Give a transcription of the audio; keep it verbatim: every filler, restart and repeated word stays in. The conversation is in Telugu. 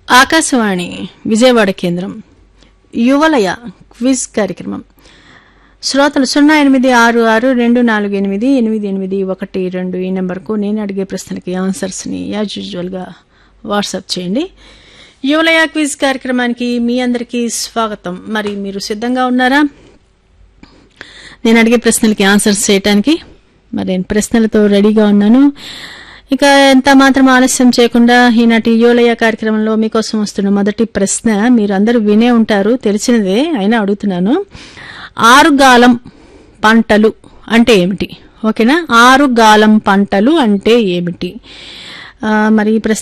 ఆకాశవాణి విజయవాడ కేంద్రం యువలయ క్విజ్ కార్యక్రమం. శ్రోతలు సున్నా ఎనిమిది ఆరు ఆరు రెండు నాలుగు ఎనిమిది ఎనిమిది ఎనిమిది ఒకటి రెండు ఈ నెంబర్కు నేను అడిగే ప్రశ్నలకి ఆన్సర్స్ని యాజ్ యూజువల్గా వాట్సాప్ చేయండి. యువలయ క్విజ్ కార్యక్రమానికి మీ అందరికీ స్వాగతం. మరి మీరు సిద్ధంగా ఉన్నారా నేను అడిగే ప్రశ్నలకి ఆన్సర్స్ చేయటానికి? మరి నేను ప్రశ్నలతో రెడీగా ఉన్నాను. ఇక ఎంత మాత్రం ఆలస్యం చేయకుండా ఈనాటి యువలయ కార్యక్రమంలో మీకోసం వస్తున్న మొదటి ప్రశ్న మీరు అందరూ వినే ఉంటారు, తెలిసినదే అయినా అడుగుతున్నాను. ఆరుగాలం పంటలు అంటే ఏమిటి? ఓకేనా, ఆరుగాలం పంటలు అంటే ఏమిటి? మరి ఈ ప్రశ్న